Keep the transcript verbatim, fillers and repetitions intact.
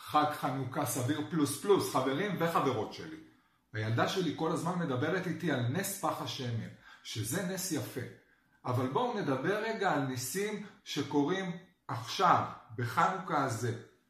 חג חנוכה סביר פלוס פלוס, חברים וחברות שלי. הילדה שלי כל הזמן מדברת איתי על נס פח השמן, שזה נס יפה. אבל בואו נדבר רגע על ניסים שקורים עכשיו, בחנוכה הזה.